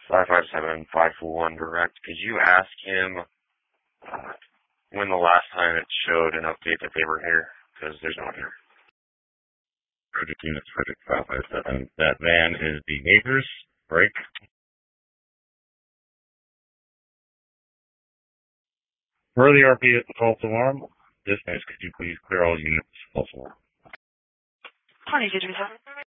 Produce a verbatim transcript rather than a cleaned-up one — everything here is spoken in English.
five five seven five four one direct. Could you ask him uh, when the last time it showed an update that they were here? Because there's no one here. Project units, Project five five seven. That van is the neighbor's break. Per the R P at the false alarm, dispatch, could you please clear all units false alarm? twenty-two three seven.